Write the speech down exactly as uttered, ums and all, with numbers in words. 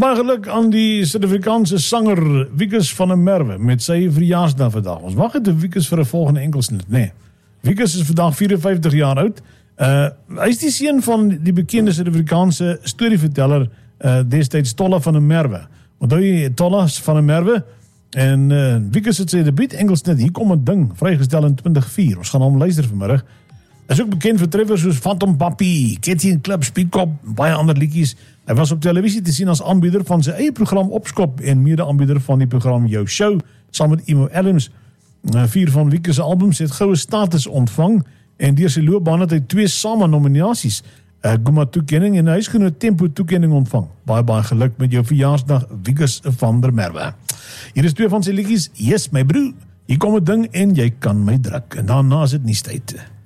baie geluk aan die Suid-Afrikaanse sanger Wikus van der Merwe met sy verjaarsdag vandag. Ons wag het Wikus vir 'n volgende enkelsnit, nee. Wikus is vandag vierenvyftig jaar oud. Uh, hy is die seun van die bekende Suid-Afrikaanse storieverteller uh, destyds Tolla van der Merwe. Onthou jy Tolla van der Merwe? En uh, Wikus het sy debuut enkelsnit Hier kom 'n ding, vrygestel in twintig oh vier. Ons gaan hom luister vanmiddag. Hy is ook bekend vir treffers soos Phantom Papi, Kitty and Club, Speedkop, baie ander liedjies. Hy was op televisie te sien as aanbieder van sy eie program Opskop en mede-aanbieder van die program Jou Show, saam met Emo Adams. Vier van Wikus se albums het goue status ontvang en deur sy loopbaan het hy twee Sama nominasies, uh, Guma toekenning en huisgenoot Tempo toekenning ontvang. Baie baie geluk met jou verjaarsdag, Wikus van der Merwe. Hier is twee van sy liedjies, Yes my broer, Hier kom 'n ding en jy kan my druk. En daarna is dit nuustyd.